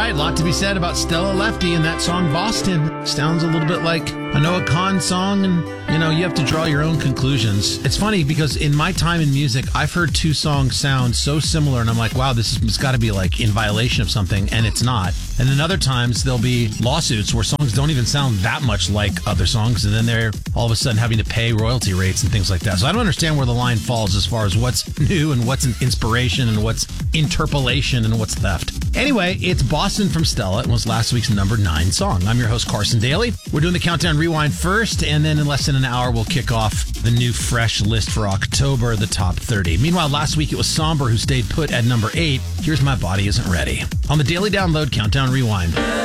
right, a lot to be said about Stella Lefty and that song Boston. Sounds a little bit like a Noah Kahan song, and you have to draw your own conclusions. It's funny because in my time in music, I've heard two songs sound so similar, and I'm like, wow, it's got to be like in violation of something, and it's not. And then other times there'll be lawsuits where songs don't even sound that much like other songs, and then they're all of a sudden having to pay royalty rates and things like that. So I don't understand where the line falls as far as what's new and what's an inspiration and what's interpolation and what's theft. Anyway, it's Boston from Stella. It was last week's number 9 song. I'm your host, Carson Daly. We're doing the Countdown Rewind first, and then in less than an hour, we'll kick off the new fresh list for October, the top 30. Meanwhile, last week it was Somber who stayed put at number 8. Here's My Body Isn't Ready. On the Daily Download, Countdown Rewind.